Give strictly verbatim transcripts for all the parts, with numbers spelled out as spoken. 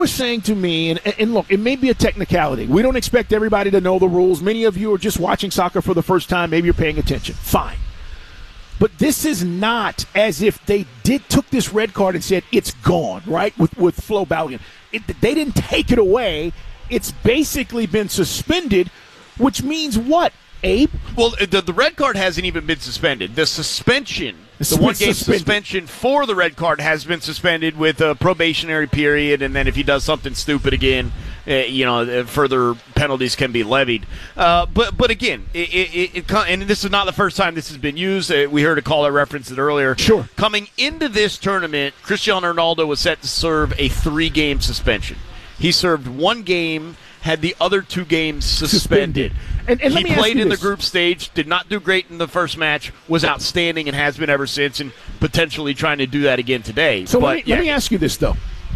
was saying to me, and, and look, it may be a technicality. We don't expect everybody to know the rules. Many of you are just watching soccer for the first time. Maybe you're paying attention. Fine. But this is not as if they did took this red card and said it's gone, right, with, with Flo Balogun. It, they didn't take it away. It's basically been suspended, which means what, Abe? Well, the, the red card hasn't even been suspended. The suspension, the one-game suspension for the red card has been suspended with a probationary period, and then if he does something stupid again, uh, you know, further penalties can be levied. Uh, but but again, it, it, it, and this is not the first time this has been used. Uh, we heard a caller reference it earlier. Sure. Coming into this tournament, Cristiano Ronaldo was set to serve a three-game suspension. He served one game, had the other two games suspended. suspended. And, and he let me played ask in this. the group stage, did not do great in the first match, was outstanding and has been ever since, and potentially trying to do that again today. So but, let, me, yeah. let me ask you this, though.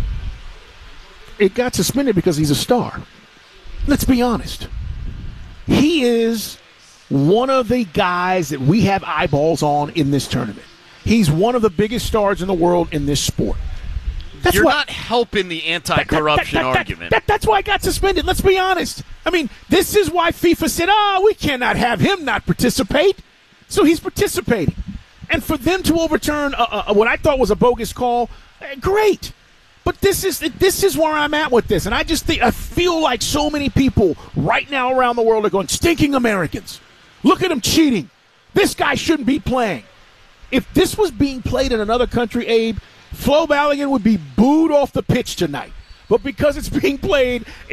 It got suspended because he's a star. Let's be honest. He is one of the guys that we have eyeballs on in this tournament. He's one of the biggest stars in the world in this sport. That's You're what, not helping the anti-corruption that, that, that, argument. That, that, that's why I got suspended. Let's be honest. I mean, this is why FIFA said, oh, we cannot have him not participate. So he's participating. And for them to overturn uh, uh, what I thought was a bogus call, uh, great. But this is this is where I'm at with this. And I just think I feel like so many people right now around the world are going, stinking Americans. Look at him cheating. This guy shouldn't be playing. If this was being played in another country, Abe, Flo Balogun would be booed off the pitch tonight. But because it's being played